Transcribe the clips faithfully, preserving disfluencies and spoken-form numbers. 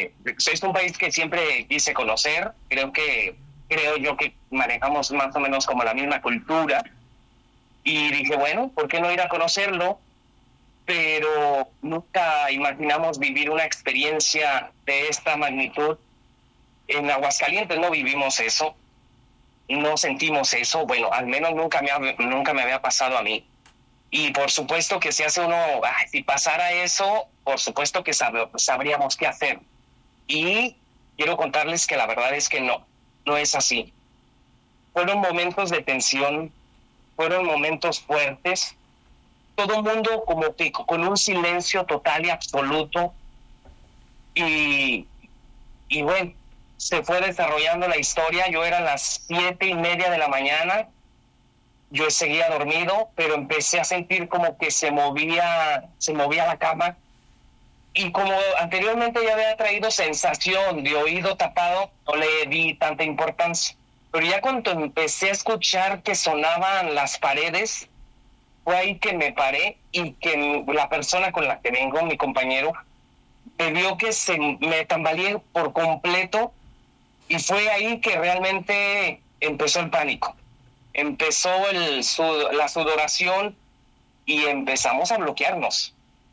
eh, es un país que siempre quise conocer. Creo que, creo yo que manejamos más o menos como la misma cultura. Y dije, bueno, ¿por qué no ir a conocerlo? Pero nunca imaginamos vivir una experiencia de esta magnitud. En Aguascalientes no vivimos eso, no sentimos eso. Bueno, al menos nunca me, ha, nunca me había pasado a mí. Y por supuesto que si hace uno, ay, si pasara eso, por supuesto que sab- sabríamos qué hacer. Y quiero contarles que la verdad es que no, no es así. Fueron momentos de tensión, fueron momentos fuertes, todo el mundo como que con un silencio total y absoluto. Y, y bueno, se fue desarrollando la historia. Yo era a las siete y media de la mañana. Yo seguía dormido, pero empecé a sentir como que se movía, se movía la cama. Y como anteriormente ya había traído sensación de oído tapado, no le di tanta importancia. Pero ya cuando empecé a escuchar que sonaban las paredes, fue ahí que me paré y que la persona con la que vengo, mi compañero, me vio que se me tambaleé por completo y fue ahí que realmente empezó el pánico. Empezó el, sud, la sudoración y empezamos a bloquearnos.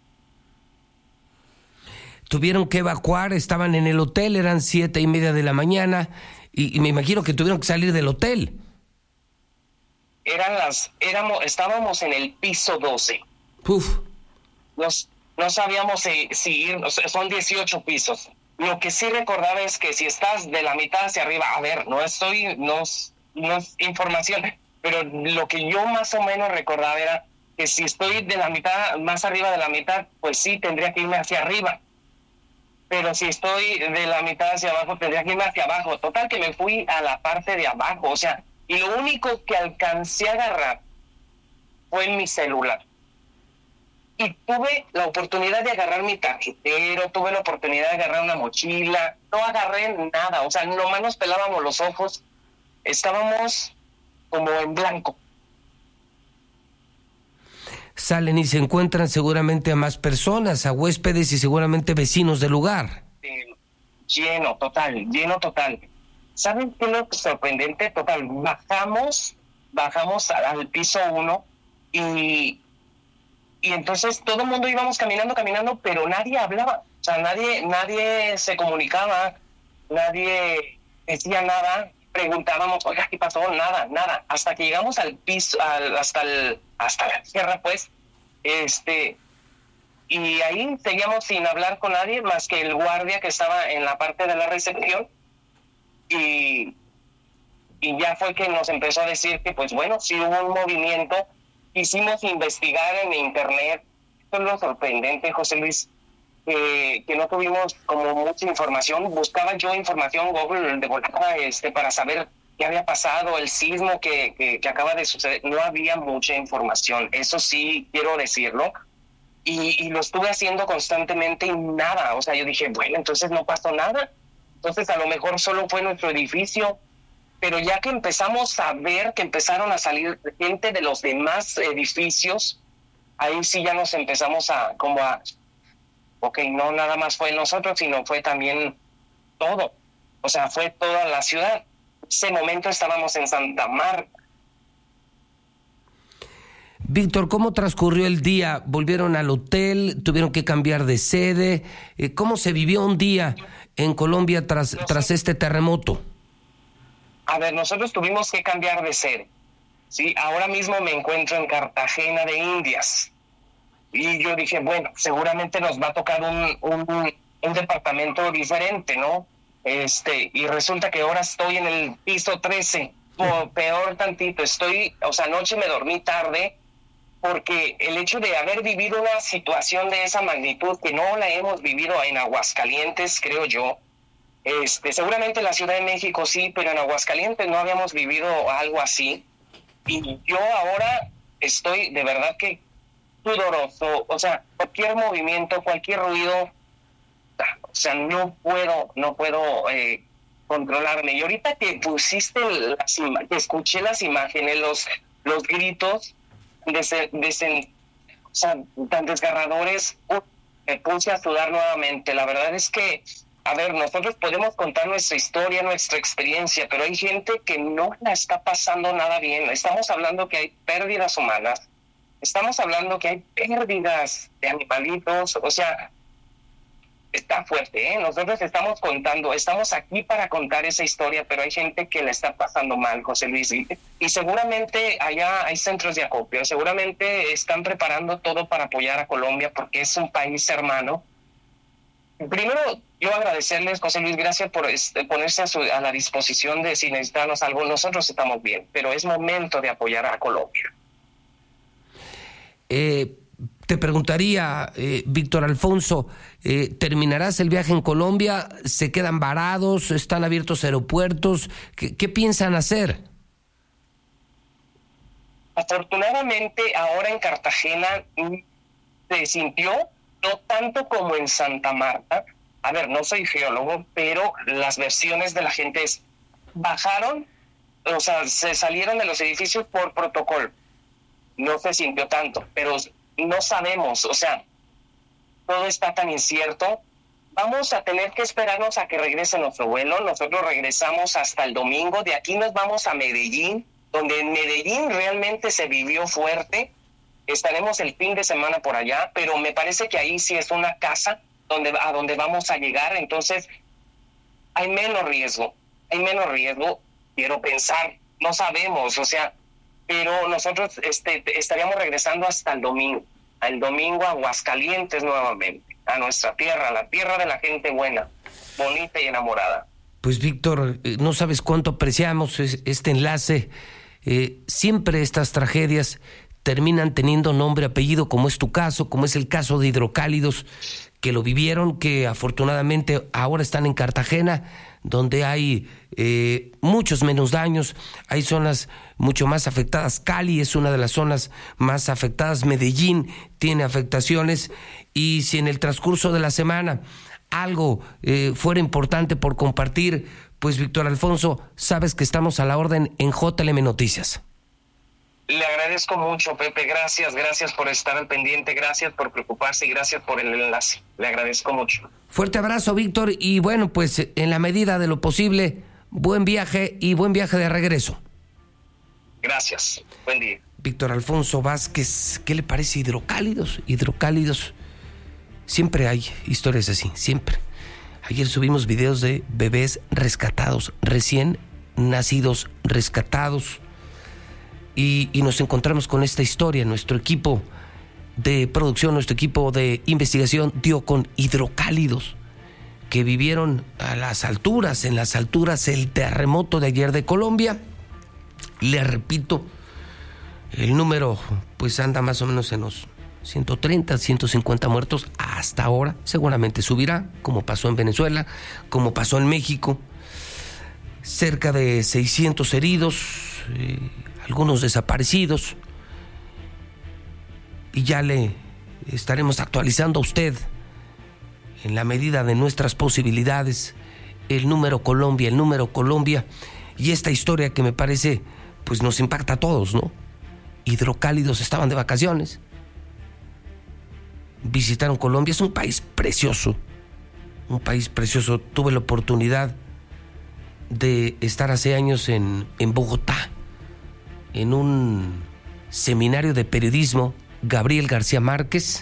Tuvieron que evacuar, estaban en el hotel, eran siete y media de la mañana y, y me imagino que tuvieron que salir del hotel. Eran las, éramos, estábamos en el piso doce. Uf. Nos, no sabíamos si, si ir, o sea, son dieciocho pisos. Lo que sí recordaba es que si estás de la mitad hacia arriba, a ver, no estoy, no, no es información, pero lo que yo más o menos recordaba era que si estoy de la mitad, más arriba de la mitad, pues sí, tendría que irme hacia arriba. Pero si estoy de la mitad hacia abajo, tendría que irme hacia abajo. Total que me fui a la parte de abajo, o sea, y lo único que alcancé a agarrar fue en mi celular. Y tuve la oportunidad de agarrar mi tarjetero, tuve la oportunidad de agarrar una mochila, no agarré nada, o sea, nomás nos pelábamos los ojos, estábamos como en blanco. Salen y se encuentran seguramente a más personas, a huéspedes y seguramente vecinos del lugar. Eh, lleno, total, lleno total. ¿Saben qué es lo sorprendente? Total, bajamos, bajamos al, al piso uno y, y entonces todo el mundo íbamos caminando, caminando, pero nadie hablaba, o sea, nadie, nadie se comunicaba, nadie decía nada, preguntábamos, oiga, ¿qué pasó? Nada, nada, hasta que llegamos al piso, al, hasta el, hasta la tierra, pues, este, y ahí seguíamos sin hablar con nadie más que el guardia que estaba en la parte de la recepción. Y, y ya fue que nos empezó a decir que, pues bueno, sí hubo un movimiento. Quisimos investigar en internet. Esto es lo sorprendente, José Luis, eh, que no tuvimos como mucha información. Buscaba yo información Google de volada este, para saber qué había pasado, el sismo que, que, que acaba de suceder. No había mucha información, eso sí quiero decirlo. Y, y lo estuve haciendo constantemente y nada. O sea, yo dije, bueno, entonces no pasó nada. Entonces a lo mejor solo fue nuestro edificio, pero ya que empezamos a ver que empezaron a salir gente de los demás edificios, ahí sí ya nos empezamos a como a, ok, no nada más fue nosotros, sino fue también todo, o sea, fue toda la ciudad. En ese momento estábamos en Santa Marta. Víctor, ¿cómo transcurrió el día? ¿Volvieron al hotel? ¿Tuvieron que cambiar de sede? ¿Cómo se vivió un día en Colombia tras, tras este terremoto? A ver, nosotros tuvimos que cambiar de sede. Sí, ahora mismo me encuentro en Cartagena de Indias. Y yo dije, bueno, seguramente nos va a tocar un, un, un departamento diferente, ¿no? Este, y resulta que ahora estoy en el piso trece, o peor tantito, estoy, o sea, anoche me dormí tarde, porque el hecho de haber vivido una situación de esa magnitud, que no la hemos vivido en Aguascalientes, creo yo, este, seguramente en la Ciudad de México sí, pero en Aguascalientes no habíamos vivido algo así, y yo ahora estoy de verdad que sudoroso, o sea, cualquier movimiento, cualquier ruido, o sea, no puedo, no puedo eh, controlarme. Y ahorita que pusiste, las ima- que escuché las imágenes, los, los gritos, de, de, o sea, tan desgarradores, uh, me puse a sudar nuevamente. La verdad es que a ver, nosotros podemos contar nuestra historia, nuestra experiencia, pero hay gente que no la está pasando nada bien. Estamos hablando que hay pérdidas humanas, estamos hablando que hay pérdidas de animalitos, o sea, está fuerte, ¿eh? Nosotros estamos contando, estamos aquí para contar esa historia, pero hay gente que le está pasando mal, José Luis, y, y seguramente allá hay centros de acopio, seguramente están preparando todo para apoyar a Colombia porque es un país hermano. Primero, yo agradecerles, José Luis, gracias por este, ponerse a, su, a la disposición de si necesitamos algo. Nosotros estamos bien, pero es momento de apoyar a Colombia. Eh, te preguntaría, eh, Víctor Alfonso, eh, ¿terminarás el viaje en Colombia? ¿Se quedan varados? ¿Están abiertos aeropuertos? ¿Qué, qué piensan hacer? Afortunadamente, ahora en Cartagena se sintió no tanto como en Santa Marta. A ver, no soy geólogo, pero las versiones de la gente es, bajaron, o sea, se salieron de los edificios por protocolo. No se sintió tanto, pero no sabemos, o sea, todo está tan incierto. Vamos a tener que esperarnos a que regrese nuestro vuelo. Nosotros regresamos hasta el domingo. De aquí nos vamos a Medellín, donde en Medellín realmente se vivió fuerte. Estaremos el fin de semana por allá, pero me parece que ahí sí es una casa donde, a donde vamos a llegar. Entonces, hay menos riesgo, hay menos riesgo, quiero pensar, no sabemos, o sea, pero nosotros este, estaríamos regresando hasta el domingo, el domingo a Aguascalientes nuevamente, a nuestra tierra, la tierra de la gente buena, bonita y enamorada. Pues Víctor, no sabes cuánto apreciamos este enlace. Eh, siempre estas tragedias terminan teniendo nombre, apellido, como es tu caso, como es el caso de Hidrocálidos, que lo vivieron, que afortunadamente ahora están en Cartagena, donde hay eh, muchos menos daños, hay zonas mucho más afectadas. Cali es una de las zonas más afectadas, Medellín tiene afectaciones, y si en el transcurso de la semana algo eh, fuera importante por compartir, pues Víctor Alfonso, sabes que estamos a la orden en J L M Noticias. Le agradezco mucho, Pepe, gracias, gracias por estar al pendiente, gracias por preocuparse y gracias por el enlace, le agradezco mucho. Fuerte abrazo, Víctor, y bueno, pues en la medida de lo posible, buen viaje y buen viaje de regreso. Gracias, buen día. Víctor Alfonso Vázquez, ¿qué le parece Hidrocálidos? Hidrocálidos, siempre hay historias así, siempre. Ayer subimos videos de bebés rescatados, recién nacidos rescatados, y, y nos encontramos con esta historia. Nuestro equipo de producción, nuestro equipo de investigación dio con Hidrocálidos, que vivieron a las alturas, en las alturas, el terremoto de ayer de Colombia. Le repito, el número pues anda más o menos en los ciento treinta, ciento cincuenta muertos hasta ahora. Seguramente subirá, como pasó en Venezuela, como pasó en México. Cerca de seiscientos heridos, eh, algunos desaparecidos. Y ya le estaremos actualizando a usted, en la medida de nuestras posibilidades, el número Colombia, el número Colombia. Y esta historia que me parece, pues nos impacta a todos, ¿no? Hidrocálidos estaban de vacaciones, visitaron Colombia. Es un país precioso, un país precioso. Tuve la oportunidad de estar hace años en, en Bogotá, en un seminario de periodismo, Gabriel García Márquez.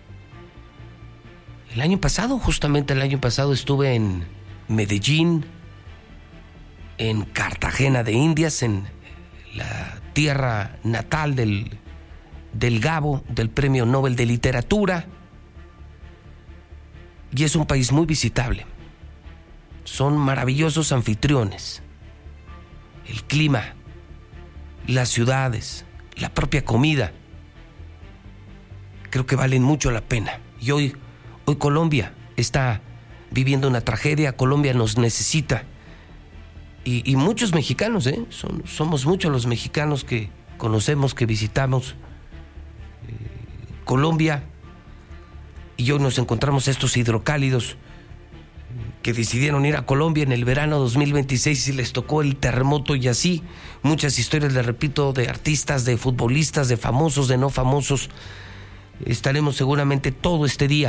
El año pasado, justamente el año pasado, estuve en Medellín, en Cartagena de Indias, en la tierra natal del, del Gabo, del Premio Nobel de Literatura. Y es un país muy visitable. Son maravillosos anfitriones. El clima, las ciudades, la propia comida, creo que valen mucho la pena. Y hoy, hoy Colombia está viviendo una tragedia. Colombia nos necesita. Y, y muchos mexicanos, ¿eh? Son, somos muchos los mexicanos que conocemos, que visitamos eh, Colombia. Y hoy nos encontramos estos hidrocálidos que decidieron ir a Colombia en el verano dos mil veintiséis y les tocó el terremoto, y así muchas historias, les repito, de artistas, de futbolistas, de famosos, de no famosos. Estaremos seguramente todo este día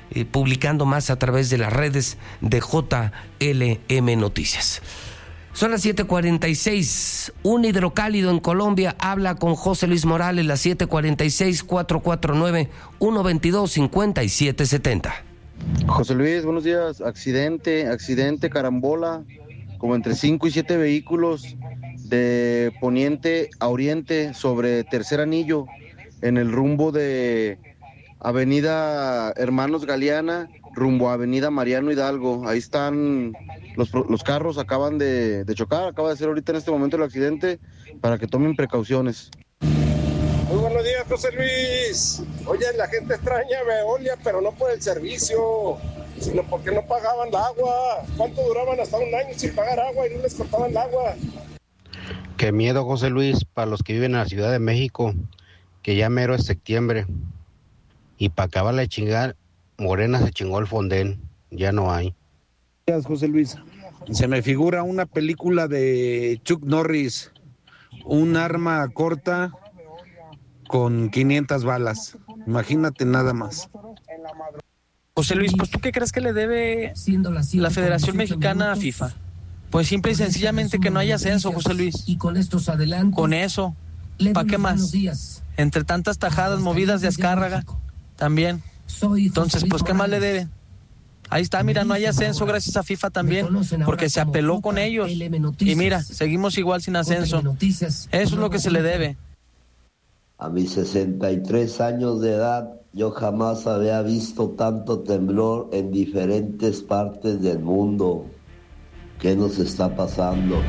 eh, publicando más a través de las redes de J L M Noticias. Son las siete cuarenta y seis. Un hidrocálido en Colombia habla con José Luis Morales, las siete cuarenta y seis, cuatro cuatro nueve, uno dos dos, cinco siete siete cero. José Luis, buenos días. Accidente, accidente, carambola, como entre cinco y siete vehículos de poniente a oriente sobre Tercer Anillo, en el rumbo de Avenida Hermanos Galeana, rumbo a Avenida Mariano Hidalgo. Ahí están los, los carros, acaban de, de chocar, acaba de ser ahorita en este momento el accidente, para que tomen precauciones. Muy buenos días, José Luis. Oye, la gente extraña Veolia, pero no por el servicio, sino porque no pagaban el agua. ¿Cuánto duraban hasta un año sin pagar agua y no les cortaban el agua? Qué miedo, José Luis, para los que viven en la Ciudad de México, que ya mero es septiembre. Y para acabarle de chingar, Morena se chingó el Fonden, ya no hay. Gracias, José Luis. Se me figura una película de Chuck Norris, un arma corta con quinientas balas. Imagínate nada más. José Luis, pues ¿tú qué crees que le debe la Federación Mexicana a FIFA? Pues simple y sencillamente que no haya ascenso, José Luis. Y con estos adelantos. Con eso. ¿Para qué más? Entre tantas tajadas movidas de Azcárraga, también. Entonces, pues ¿qué más le debe? Ahí está, mira, no hay ascenso gracias a FIFA también, porque se apeló con ellos. Y mira, seguimos igual sin ascenso. Eso es lo que se le debe. A mis sesenta y tres años de edad, yo jamás había visto tanto temblor en diferentes partes del mundo. ¿Qué nos está pasando?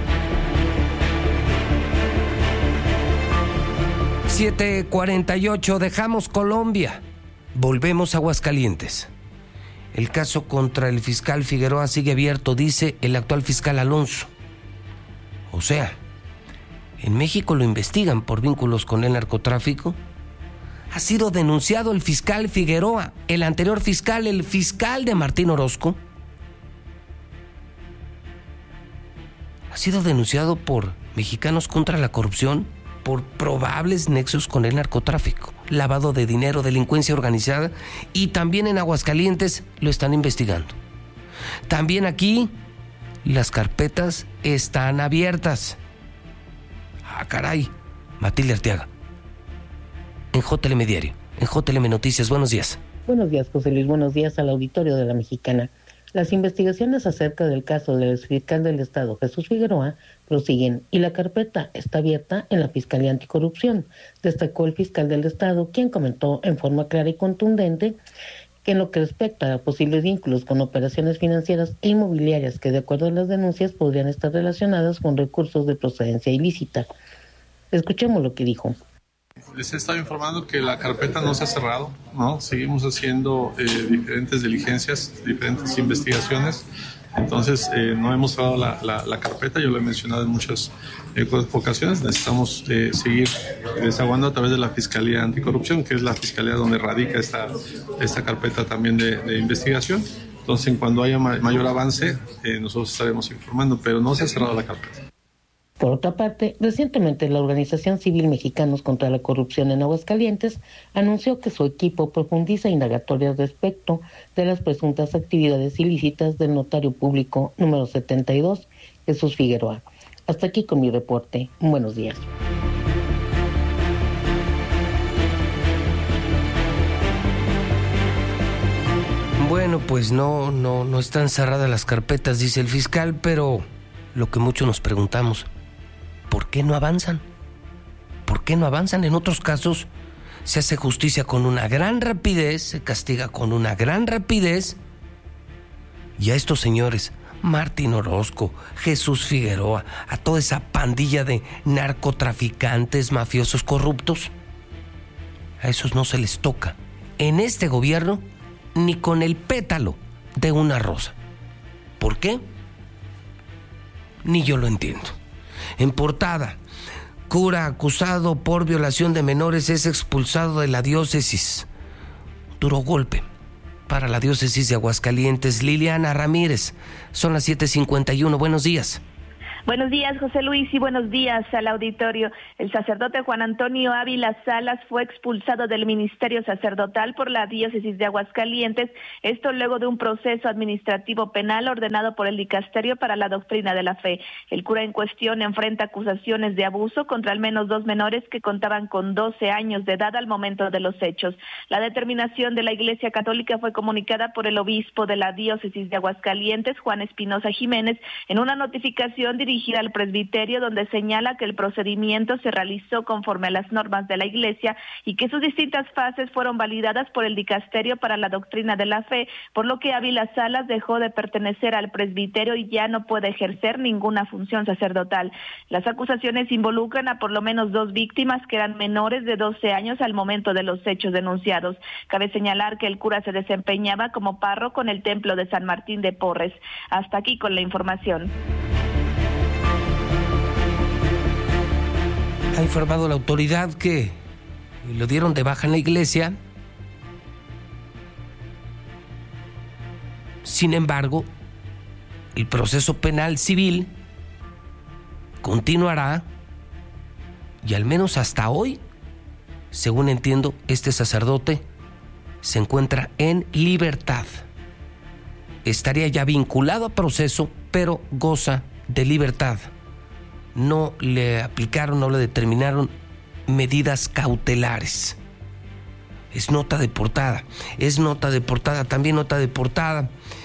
siete cuarenta y ocho, dejamos Colombia, volvemos a Aguascalientes. El caso contra el fiscal Figueroa sigue abierto, dice el actual fiscal Alonso. O sea, en México lo investigan por vínculos con el narcotráfico. Ha sido denunciado el fiscal Figueroa, el anterior fiscal, el fiscal de Martín Orozco. Ha sido denunciado por Mexicanos contra la Corrupción por probables nexos con el narcotráfico, lavado de dinero, delincuencia organizada, y también en Aguascalientes lo están investigando. También aquí las carpetas están abiertas. Ah, caray. Matilde Arteaga, en J L M Diario, en J L M Noticias. Buenos días. Buenos días, José Luis. Buenos días al auditorio de La Mexicana. Las investigaciones acerca del caso del exfiscal del Estado, Jesús Figueroa, prosiguen y la carpeta está abierta en la Fiscalía Anticorrupción, destacó el fiscal del Estado, quien comentó en forma clara y contundente que en lo que respecta a posibles vínculos con operaciones financieras e inmobiliarias que, de acuerdo a las denuncias, podrían estar relacionadas con recursos de procedencia ilícita. Escuchemos lo que dijo. Les he estado informando que la carpeta no se ha cerrado, ¿no? Seguimos haciendo eh, diferentes diligencias, diferentes investigaciones. Entonces, eh, no hemos cerrado la, la, la carpeta, yo lo he mencionado en muchas eh, ocasiones. Necesitamos eh, seguir desaguando a través de la Fiscalía Anticorrupción, que es la fiscalía donde radica esta, esta carpeta también de, de investigación. Entonces, en cuando haya ma- mayor avance, eh, nosotros estaremos informando, pero no se ha cerrado la carpeta. Por otra parte, recientemente la Organización Civil Mexicanos contra la Corrupción en Aguascalientes anunció que su equipo profundiza indagatorias respecto de las presuntas actividades ilícitas del notario público número setenta y dos, Jesús Figueroa. Hasta aquí con mi reporte. Buenos días. Bueno, pues no, no, no están cerradas las carpetas, dice el fiscal, pero lo que muchos nos preguntamos, ¿por qué no avanzan? ¿Por qué no avanzan? En otros casos se hace justicia con una gran rapidez, se castiga con una gran rapidez. Y a estos señores, Martín Orozco, Jesús Figueroa, a toda esa pandilla de narcotraficantes, mafiosos corruptos, a esos no se les toca en este gobierno ni con el pétalo de una rosa. ¿Por qué? Ni yo lo entiendo. En portada, cura acusado por violación de menores es expulsado de la diócesis. Duro golpe para la diócesis de Aguascalientes. Liliana Ramírez, son las siete cincuenta y uno. Buenos días. Buenos días, José Luis, y buenos días al auditorio. El sacerdote Juan Antonio Ávila Salas fue expulsado del ministerio sacerdotal por la diócesis de Aguascalientes, esto luego de un proceso administrativo penal ordenado por el Dicasterio para la Doctrina de la Fe. El cura en cuestión enfrenta acusaciones de abuso contra al menos dos menores que contaban con doce años de edad al momento de los hechos. La determinación de la Iglesia Católica fue comunicada por el obispo de la diócesis de Aguascalientes, Juan Espinosa Jiménez, en una notificación dirigida dirigida al presbiterio, donde señala que el procedimiento se realizó conforme a las normas de la Iglesia y que sus distintas fases fueron validadas por el Dicasterio para la Doctrina de la Fe, por lo que Ávila Salas dejó de pertenecer al presbiterio y ya no puede ejercer ninguna función sacerdotal. Las acusaciones involucran a por lo menos dos víctimas que eran menores de doce años al momento de los hechos denunciados. Cabe señalar que el cura se desempeñaba como párroco en el templo de San Martín de Porres. Hasta aquí con la información. Ha informado la autoridad que lo dieron de baja en la iglesia. Sin embargo, el proceso penal civil continuará y al menos hasta hoy, según entiendo, este sacerdote se encuentra en libertad. Estaría ya vinculado a proceso, pero goza de libertad. No le aplicaron, no le determinaron medidas cautelares. Es nota de portada, es nota de portada, también nota de portada.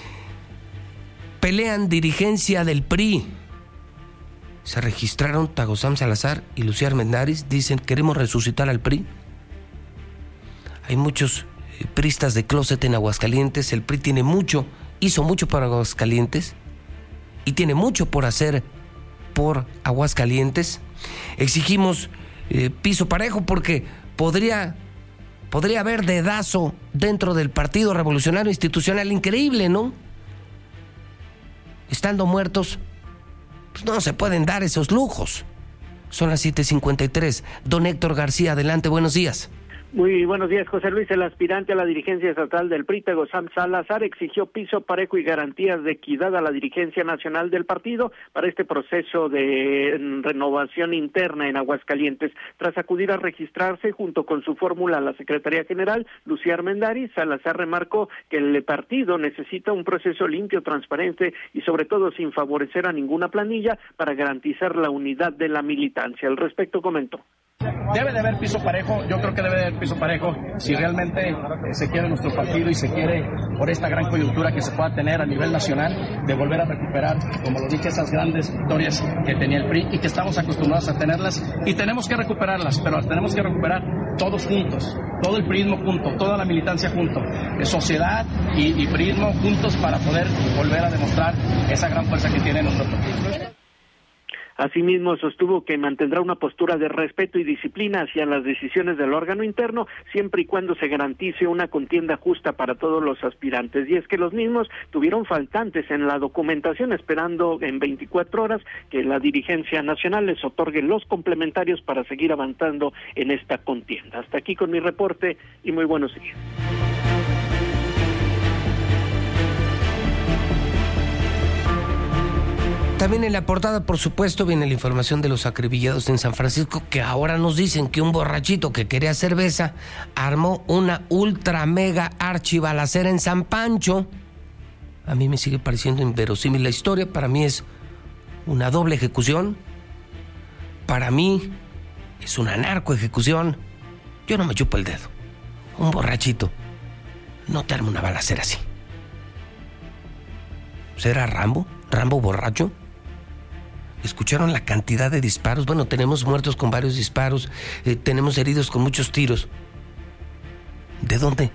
Pelean dirigencia del P R I. Se registraron Tagosam Salazar y Lucía Armendáriz, dicen queremos resucitar al P R I. Hay muchos priistas de closet en Aguascalientes, el P R I tiene mucho, hizo mucho para Aguascalientes y tiene mucho por hacer por Aguascalientes. Exigimos eh, piso parejo porque podría, podría haber dedazo dentro del Partido Revolucionario Institucional. Increíble, ¿no? Estando muertos, pues no se pueden dar esos lujos. Son las siete cincuenta y tres. Don Héctor García, adelante, buenos días. Muy buenos días, José Luis. El aspirante a la dirigencia estatal del P R I, Tagosam Salazar, exigió piso parejo y garantías de equidad a la dirigencia nacional del partido para este proceso de renovación interna en Aguascalientes. Tras acudir a registrarse junto con su fórmula a la Secretaría General, Lucía Armendáriz, Salazar remarcó que el partido necesita un proceso limpio, transparente y sobre todo sin favorecer a ninguna planilla para garantizar la unidad de la militancia. Al respecto comentó. Debe de haber piso parejo, yo creo que debe de haber piso parejo si realmente eh, se quiere nuestro partido y se quiere, por esta gran coyuntura que se pueda tener a nivel nacional, de volver a recuperar, como lo dije, esas grandes victorias que tenía el P R I y que estamos acostumbrados a tenerlas y tenemos que recuperarlas, pero las tenemos que recuperar todos juntos, todo el PRIismo junto, toda la militancia junto, eh, sociedad y, y PRIismo juntos para poder volver a demostrar esa gran fuerza que tiene nuestro partido. Asimismo, sostuvo que mantendrá una postura de respeto y disciplina hacia las decisiones del órgano interno, siempre y cuando se garantice una contienda justa para todos los aspirantes. Y es que los mismos tuvieron faltantes en la documentación, esperando en veinticuatro horas que la dirigencia nacional les otorgue los complementarios para seguir avanzando en esta contienda. Hasta aquí con mi reporte y muy buenos días. También en la portada, por supuesto, viene la información de los acribillados en San Francisco, que ahora nos dicen que un borrachito que quería cerveza armó una ultra mega archibalacera en San Pancho. A mí me sigue pareciendo inverosímil la historia. Para mí es una doble ejecución. Para mí es una narco ejecución. Yo no me chupo el dedo. Un borrachito no te arma una balacera así. ¿Será Rambo? ¿Rambo borracho? ¿Escucharon la cantidad de disparos? Bueno, tenemos muertos con varios disparos, eh, tenemos heridos con muchos tiros. ¿De dónde?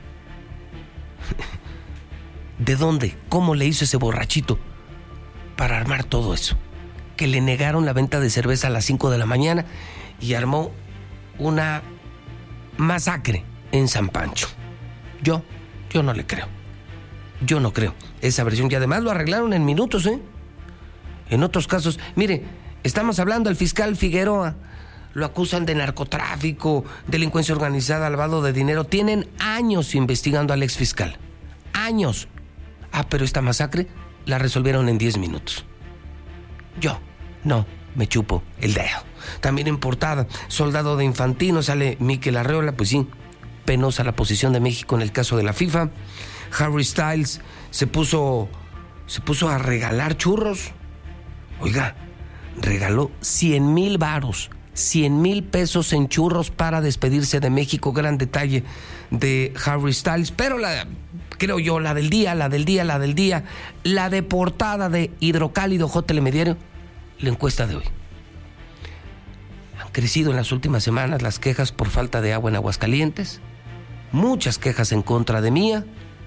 ¿De dónde? ¿Cómo le hizo ese borrachito para armar todo eso? Que le negaron la venta de cerveza a las cinco de la mañana y armó una masacre en San Pancho. Yo, yo no le creo. Yo no creo esa versión. Y además lo arreglaron en minutos, ¿eh? En otros casos, mire, estamos hablando del fiscal Figueroa. Lo acusan de narcotráfico, delincuencia organizada, lavado de dinero. Tienen años investigando al exfiscal. Años. Ah, pero esta masacre la resolvieron en diez minutos. Yo, No, me chupo el dedo. También en portada, soldado de Infantino, sale Mikel Arreola, pues sí, penosa la posición de México en el caso de la FIFA. Harry Styles se puso, se puso a regalar churros. Oiga, regaló cien mil varos, cien mil pesos en churros para despedirse de México. Gran detalle de Harry Styles, pero la, creo yo, la del día, la del día, la del día, la de portada de Hidrocálido, J Telediario, la encuesta de hoy. Han crecido en las últimas semanas las quejas por falta de agua en Aguascalientes, muchas quejas en contra de Mía.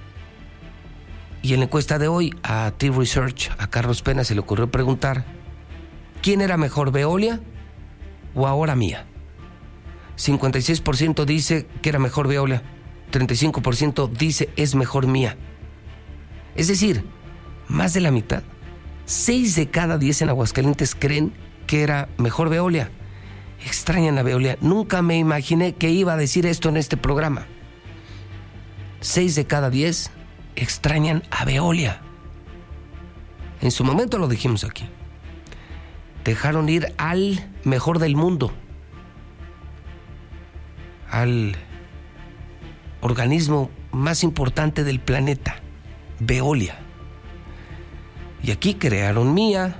Y en la encuesta de hoy, a T-Research, a Carlos Pena, se le ocurrió preguntar: ¿quién era mejor, Veolia o ahora Mía? cincuenta y seis por ciento dice que era mejor Veolia, treinta y cinco por ciento dice es mejor Mía. Es decir, más de la mitad, seis de cada diez en Aguascalientes creen que era mejor Veolia. Extrañan a Veolia. Nunca me imaginé que iba a decir esto en este programa. seis de cada diez extrañan a Veolia. En su momento lo dijimos aquí. Dejaron ir al mejor del mundo, al organismo más importante del planeta, Veolia. Y aquí crearon Mía.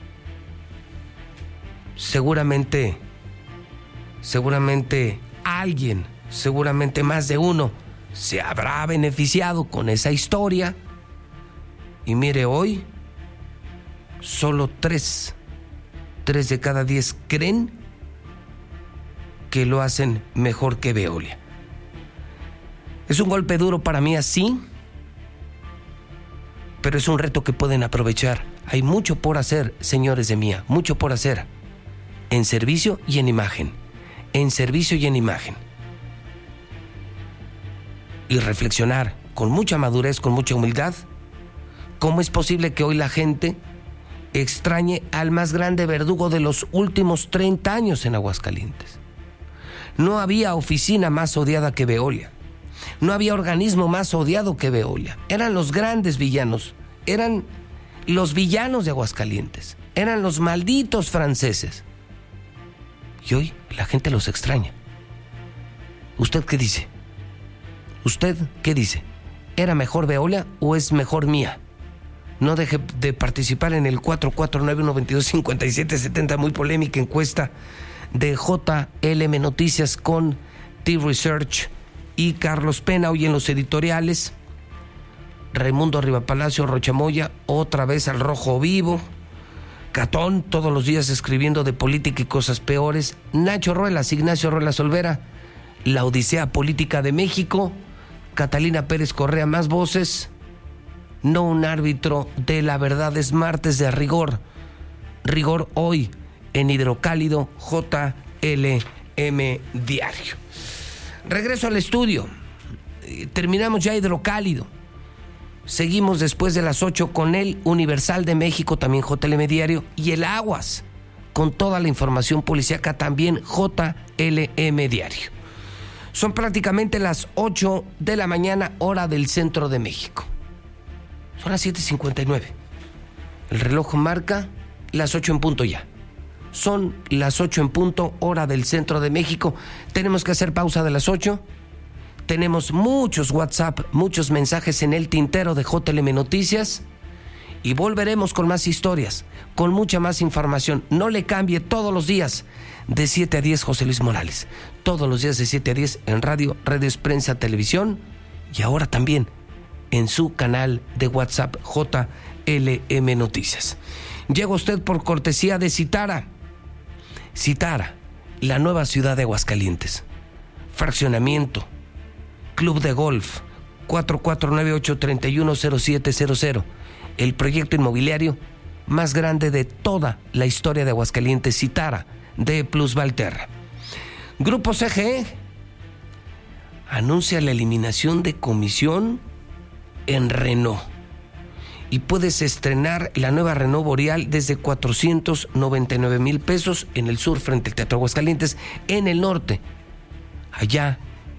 Seguramente, seguramente alguien, seguramente más de uno, se habrá beneficiado con esa historia. Y mire, hoy solo tres, tres de cada diez creen que lo hacen mejor que Veolia. Es un golpe duro para mí, así, pero es un reto que pueden aprovechar. Hay mucho por hacer, señores de Mía, mucho por hacer, en servicio y en imagen, en servicio y en imagen. Y reflexionar con mucha madurez, con mucha humildad, cómo es posible que hoy la gente extrañe al más grande verdugo de los últimos treinta años en Aguascalientes. No había oficina más odiada que Veolia. No había organismo más odiado que Veolia. Eran los grandes villanos. Eran los villanos de Aguascalientes. Eran los malditos franceses. Y hoy la gente los extraña. ¿Usted qué dice? ¿Usted qué dice? ¿Era mejor Veolia o es mejor Mía? No deje de participar en el cuatro cuatro nueve, uno dos cinco siete siete cero, muy polémica encuesta de J L M Noticias con T-Research y Carlos Pena. Hoy en los editoriales, Raimundo Rivapalacio Rochamoya, otra vez al rojo vivo. Catón, todos los días escribiendo de política y cosas peores. Nacho Ruelas, Ignacio Ruelas Olvera, la odisea política de México. Catalina Pérez Correa, más voces. No un árbitro de la verdad, es martes de rigor. Rigor hoy en Hidrocálido, J L M Diario. Regreso al estudio. Terminamos ya Hidrocálido. Seguimos después de las ocho con el Universal de México, también J L M Diario, y el Aguas, con toda la información policíaca, también J L M Diario. Son prácticamente las ocho de la mañana, hora del centro de México. Son las siete cincuenta y nueve. El reloj marca las ocho en punto ya. Son las ocho en punto, hora del centro de México. Tenemos que hacer pausa de las ocho. Tenemos muchos WhatsApp, muchos mensajes en el tintero de J L M Noticias. Y volveremos con más historias, con mucha más información. No le cambie, todos los días de siete a diez, José Luis Morales. Todos los días de siete a diez en radio, redes, prensa, televisión. Y ahora también en su canal de WhatsApp J L M Noticias. Llega usted por cortesía de Citara. Citara, la nueva ciudad de Aguascalientes. Fraccionamiento, club de golf, cuatro cuatro nueve ocho tres uno cero siete cero cero. El proyecto inmobiliario más grande de toda la historia de Aguascalientes, Citara, de Plus Valterra. Grupo C G E anuncia la eliminación de comisión en Renault. Y puedes estrenar la nueva Renault Boreal desde cuatrocientos noventa y nueve mil pesos en el sur, frente al Teatro Aguascalientes, en el norte, allá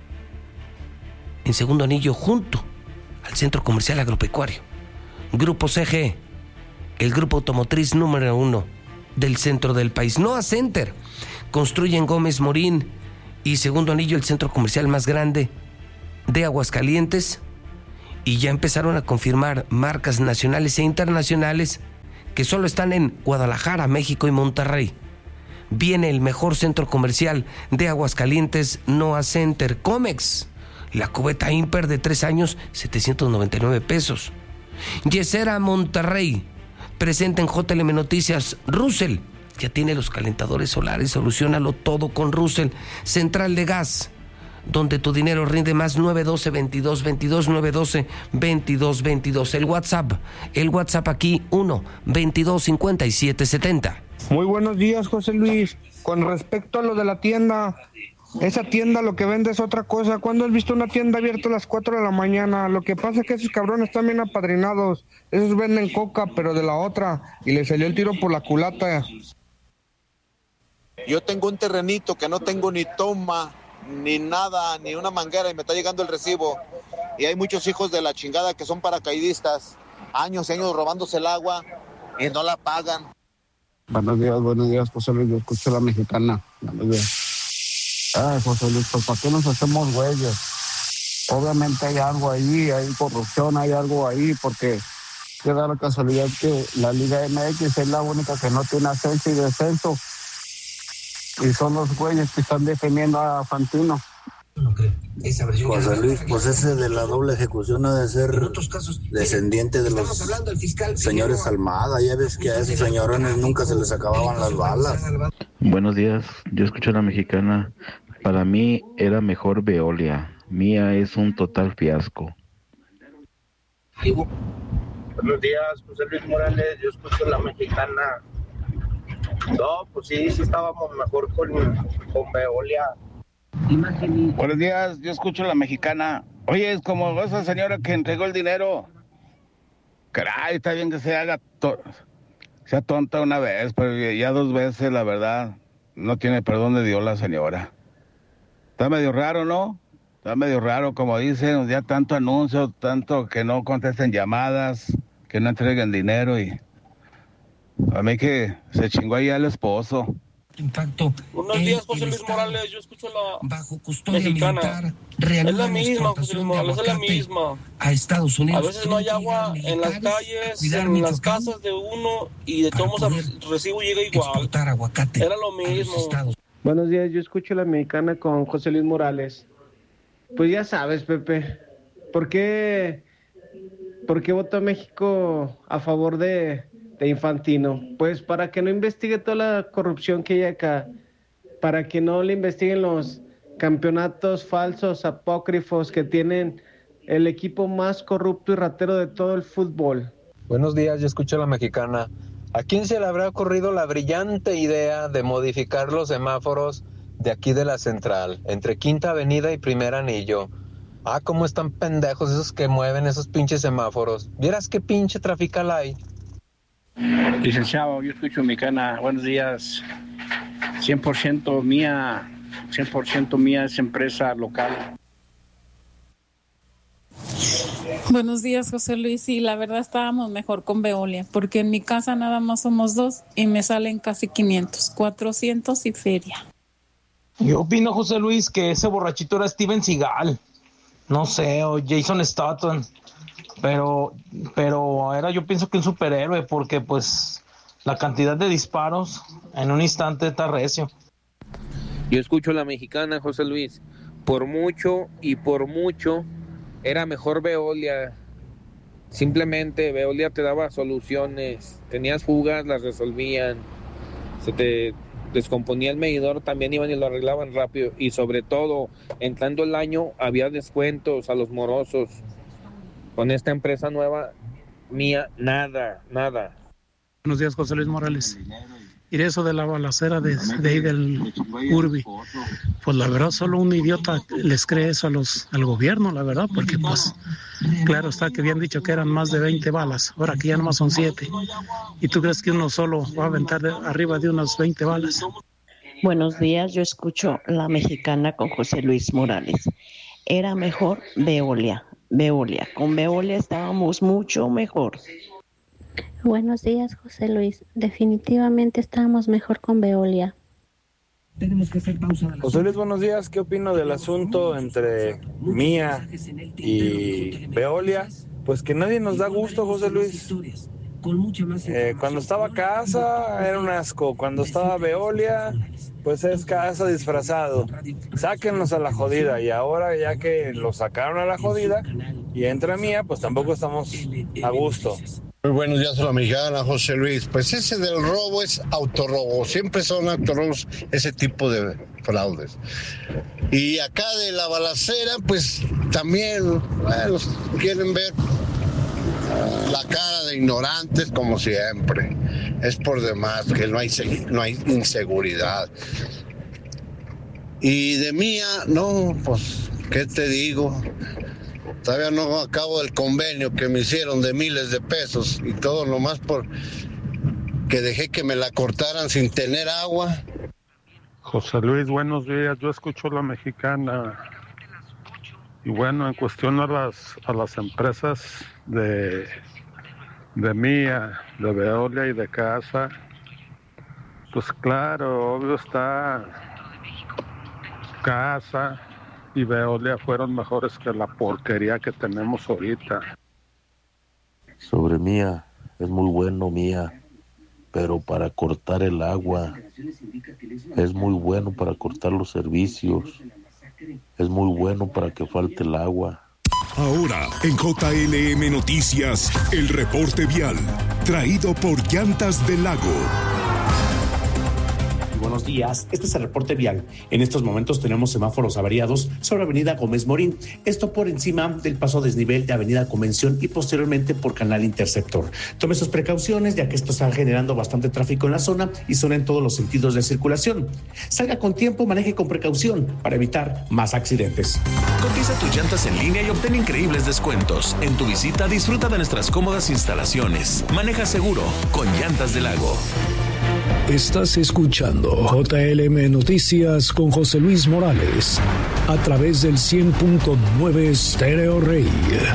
en Segundo Anillo, junto al Centro Comercial Agropecuario. Grupo C G E, el grupo automotriz número uno del centro del país. Noah Center construye en Gómez Morín y Segundo Anillo el centro comercial más grande de Aguascalientes, y ya empezaron a confirmar marcas nacionales e internacionales que solo están en Guadalajara, México y Monterrey. Viene el mejor centro comercial de Aguascalientes, Noah Center. Comex, la cubeta Imper de tres años, setecientos noventa y nueve pesos. Yesera Monterrey, presenta en J L M Noticias. Russell ya tiene los calentadores solares, solucionalo todo con Russell. Central de Gas, donde tu dinero rinde más. Nueve doce veintidós veintidós, nueve doce veintidós veintidós. El WhatsApp, el WhatsApp aquí, uno veintidós cincuenta y siete setenta. Muy buenos días, José Luis. Con respecto a lo de la tienda, esa tienda lo que vende es otra cosa. ¿Cuándo has visto una tienda abierta a las cuatro de la mañana? Lo que pasa es que esos cabrones están bien apadrinados. Esos venden coca, pero de la otra, y le salió el tiro por la culata. Yo tengo un terrenito que no tengo ni toma, ni nada, ni una manguera, y me está llegando el recibo. Y hay muchos hijos de la chingada que son paracaidistas, años y años robándose el agua y no la pagan. Buenos días, buenos días, José Luis, yo escucho la mexicana. Buenos días. Ay, José Luis, pues ¿para qué nos hacemos güeyes? Obviamente hay algo ahí, hay corrupción, hay algo ahí, porque qué da la casualidad que la Liga M X es la única que no tiene ascenso y descenso, y son los güeyes que están defendiendo a Fantino. José Luis, pues ese de la doble ejecución ha de ser descendiente de los señores Almada. Ya ves que a esos señorones nunca se les acababan las balas. Buenos días, yo escucho a la mexicana. Para mí era mejor Veolia. Mía es un total fiasco. Buenos días, José Luis Morales, yo escucho a la mexicana. No, pues sí, sí estábamos mejor con, con Veolia. Buenos días, yo escucho la mexicana. Oye, es como esa señora que entregó el dinero. Caray, está bien que se haga to- sea tonta una vez, pero ya dos veces, la verdad, no tiene perdón de Dios la señora. Está medio raro, ¿no? Está medio raro, como dicen, ya tanto anuncio, tanto que no contesten llamadas, que no entreguen dinero, y a mí que se chingó ahí al esposo. Impacto. Buenos días, José Luis Morales. Yo escucho la bajo custodia mexicana. Es la misma, José Luis Morales, es la misma. A Estados Unidos. A veces no hay agua en las calles, en las casas de uno, y de todos modos el recibo llega igual. Era lo mismo. Buenos días, yo escucho la mexicana con José Luis Morales. Pues ya sabes, Pepe, ¿por qué, por qué votó México a favor de... de Infantino? Pues para que no investigue toda la corrupción que hay acá, para que no le investiguen los campeonatos falsos, apócrifos que tienen el equipo más corrupto y ratero de todo el fútbol. Buenos días, yo escucho a la mexicana. ¿A quién se le habrá ocurrido la brillante idea de modificar los semáforos de aquí de la central, entre Quinta Avenida y Primer Anillo? Ah, cómo están pendejos esos que mueven esos pinches semáforos. ¿Vieras qué pinche trafical hay? Licenciado, yo escucho mexicana. Buenos días. cien por ciento mía, cien por ciento mía es empresa local. Buenos días, José Luis. Sí, la verdad estábamos mejor con Veolia, porque en mi casa nada más somos dos y me salen casi quinientos, cuatrocientos y feria. Yo opino, José Luis, que ese borrachito era Steven Seagal, no sé, o Jason Statham, pero, pero era, yo pienso que un superhéroe, porque pues la cantidad de disparos en un instante está recio. Yo escucho a la mexicana, José Luis, por mucho y por mucho era mejor Veolia. Simplemente Veolia te daba soluciones, tenías fugas, las resolvían, se te descomponía el medidor, también iban y lo arreglaban rápido, y sobre todo, entrando el año, había descuentos a los morosos. Con esta empresa nueva mía, nada, nada. Buenos días, José Luis Morales. Y eso de la balacera de, de ahí del Urbi, pues la verdad solo un idiota les cree eso a los, al gobierno, la verdad, porque pues claro está que habían dicho que eran más de veinte balas, ahora que ya nomás son siete. ¿Y tú crees que uno solo va a aventar de, arriba de unas veinte balas? Buenos días, yo escucho la mexicana con José Luis Morales. Era mejor Veolia, Veolia. Con Veolia estábamos mucho mejor. Buenos días, José Luis. Definitivamente estábamos mejor con Veolia. Tenemos que hacer pausa. José Luis, buenos días. ¿Qué opino del asunto entre Mía y Veolia? Pues que nadie nos da gusto, José Luis. Eh, cuando estaba Casa era un asco. Cuando estaba Veolia, pues es Casa disfrazado. Sáquennos a la jodida. Y ahora ya que lo sacaron a la jodida y entra Mía, pues tampoco estamos a gusto. Muy buenos días a la mexicana, José Luis. Pues ese del robo es autorrobo. Siempre son autorrobos ese tipo de fraudes. Y acá de la balacera, pues también, bueno, quieren ver la cara de ignorantes como siempre. Es por demás que no hay, no hay inseguridad. Y de Mía, no, pues, ¿qué te digo? Todavía no acabo el convenio que me hicieron de miles de pesos y todo nomás por que dejé que me la cortaran sin tener agua. José Luis, buenos días. Yo escucho La Mexicana. Y bueno, en cuestión a las a las empresas de de Mía, de Veolia y de Casa, pues claro, obvio está Casa y Veolia fueron mejores que la porquería que tenemos ahorita. Sobre Mía, es muy bueno Mía, pero para cortar el agua, es muy bueno para cortar los servicios, es muy bueno para que falte el agua. Ahora, en J L M Noticias, el reporte vial, traído por Llantas del Lago. Buenos días, este es el reporte vial. En estos momentos tenemos semáforos averiados sobre Avenida Gómez Morín, esto por encima del paso desnivel de Avenida Convención y posteriormente por Canal Interceptor. Tome sus precauciones ya que esto está generando bastante tráfico en la zona y son en todos los sentidos de circulación. Salga con tiempo, maneje con precaución para evitar más accidentes. Cotiza tus llantas en línea y obtén increíbles descuentos. En tu visita disfruta de nuestras cómodas instalaciones. Maneja seguro con Llantas del Lago. Estás escuchando J L M Noticias con José Luis Morales a través del cien punto nueve Stereo Rey.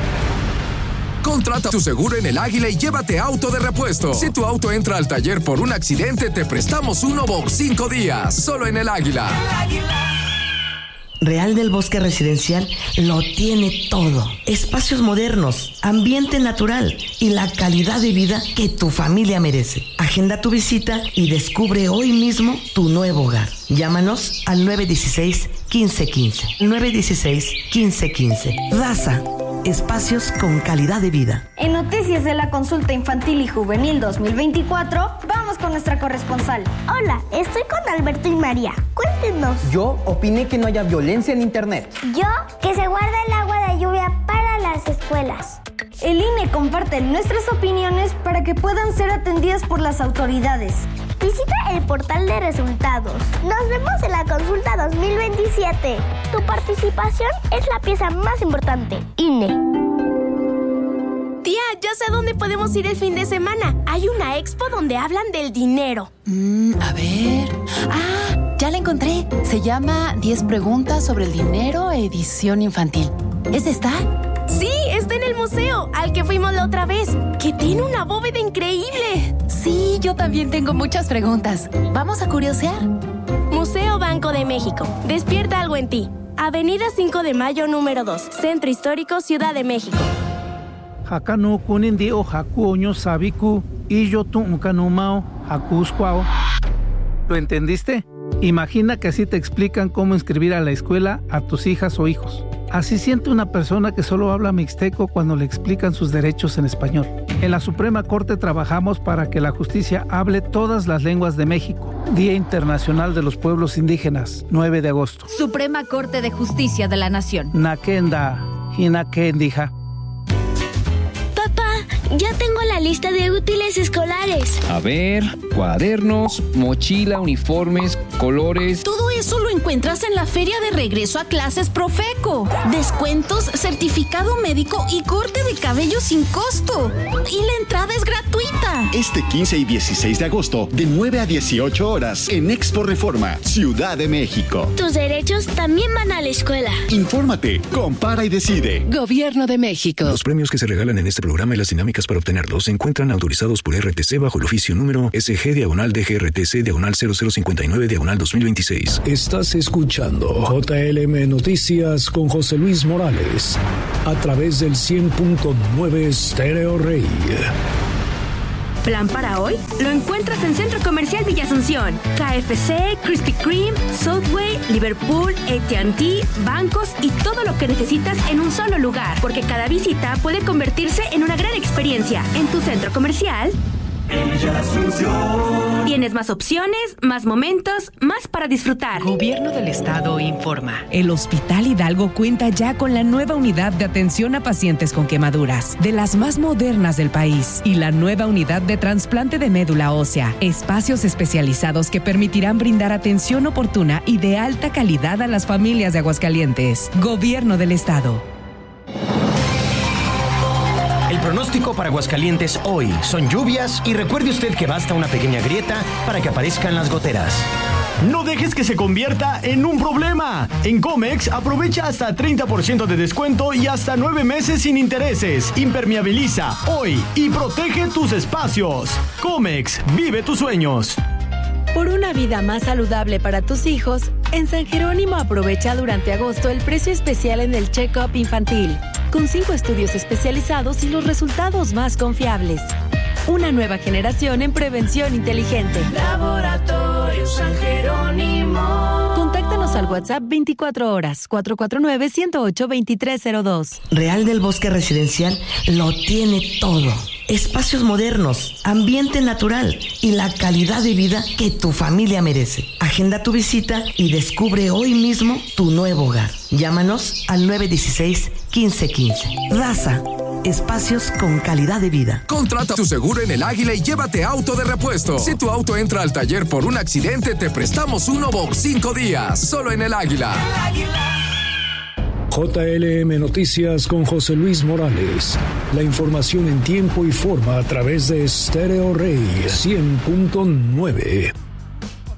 Contrata tu seguro en El Águila y llévate auto de repuesto. Si tu auto entra al taller por un accidente, te prestamos uno por cinco días. Solo en El Águila. El Águila. Real del Bosque Residencial lo tiene todo. Espacios modernos, ambiente natural y la calidad de vida que tu familia merece. Agenda tu visita y descubre hoy mismo tu nuevo hogar. Llámanos al nueve uno seis, uno cinco uno cinco. nueve uno seis, uno cinco uno cinco. Raza. Espacios con calidad de vida. En Noticias de la Consulta Infantil y Juvenil dos mil veinticuatro, vamos con nuestra corresponsal. Hola, estoy con Alberto y María. Cuéntenos. Yo opiné que no haya violencia en internet. Yo, que se guarda el agua de lluvia para las escuelas. El I N E comparte nuestras opiniones para que puedan ser atendidas por las autoridades. Visita el portal de resultados. Nos vemos en la consulta dos mil veintisiete. Tu participación es la pieza más importante. I N E. Tía, ya sé a dónde podemos ir el fin de semana. Hay una expo donde hablan del dinero. Mm, a ver... Ah, ya la encontré. Se llama diez preguntas sobre el dinero, edición infantil. ¿Es esta? Sí, está en el museo, al que fuimos la otra vez, que tiene una bóveda increíble. Sí, yo también tengo muchas preguntas. ¿Vamos a curiosear? Museo Banco de México. Despierta algo en ti. Avenida cinco de Mayo, número dos, Centro Histórico, Ciudad de México. Hakanu kunindi o hakuoño sabiku y yo tu unkanumao hakuskwao. ¿Lo entendiste? Imagina que así te explican cómo inscribir a la escuela a tus hijas o hijos. Así siente una persona que solo habla mixteco cuando le explican sus derechos en español. En la Suprema Corte trabajamos para que la justicia hable todas las lenguas de México. Día Internacional de los Pueblos Indígenas, nueve de agosto. Suprema Corte de Justicia de la Nación. Nakenda, hinakendija. Papá, ya tengo la lista de útiles escolares. A ver, cuadernos, mochila, uniformes, colores. Todo eso lo encuentras en la Feria de Regreso a Clases Profeco. Descuentos, certificado médico y corte de cabello sin costo. Y la entrada es gratuita. Este quince y dieciséis de agosto, de nueve a dieciocho horas, en Expo Reforma, Ciudad de México. Tus derechos también van a la escuela. Infórmate, compara y decide. Gobierno de México. Los premios que se regalan en este programa y las dinámicas técnicas para obtenerlos se encuentran autorizados por R T C bajo el oficio número S G diagonal D G R T C diagonal cero cero cincuenta y nueve diagonal dos mil veintiséis. Estás escuchando J L M Noticias con José Luis Morales a través del cien punto nueve Stereo Rey. ¿Plan para hoy? Lo encuentras en Centro Comercial Villa Asunción. K F C, Krispy Kreme, Subway, Liverpool, A T and T, bancos y todo lo que necesitas en un solo lugar. Porque cada visita puede convertirse en una gran experiencia. En tu centro comercial Villa Asunción. Tienes más opciones, más momentos, más para disfrutar. Gobierno del Estado informa. El Hospital Hidalgo cuenta ya con la nueva unidad de atención a pacientes con quemaduras, de las más modernas del país, y la nueva unidad de trasplante de médula ósea. Espacios especializados que permitirán brindar atención oportuna y de alta calidad a las familias de Aguascalientes. Gobierno del Estado. El pronóstico para Aguascalientes hoy son lluvias y recuerde usted que basta una pequeña grieta para que aparezcan las goteras. No dejes que se convierta en un problema. En Comex aprovecha hasta treinta por ciento de descuento y hasta nueve meses sin intereses. Impermeabiliza hoy y protege tus espacios. Comex, vive tus sueños. Por una vida más saludable para tus hijos, en San Jerónimo aprovecha durante agosto el precio especial en el check-up infantil, con cinco estudios especializados y los resultados más confiables. Una nueva generación en prevención inteligente. Laboratorio San Jerónimo. Contáctanos al WhatsApp veinticuatro horas, cuatro cuatro nueve, uno cero ocho, dos tres cero dos. Real del Bosque Residencial lo tiene todo. Espacios modernos, ambiente natural y la calidad de vida que tu familia merece. Agenda tu visita y descubre hoy mismo tu nuevo hogar. Llámanos al nueve uno seis, uno cinco uno cinco. Raza. Espacios con calidad de vida. Contrata tu seguro en El Águila y llévate auto de repuesto. Si tu auto entra al taller por un accidente, te prestamos uno por cinco días. Solo en El Águila. El Águila. J L M Noticias con José Luis Morales. La información en tiempo y forma a través de Stereo Rey cien punto nueve.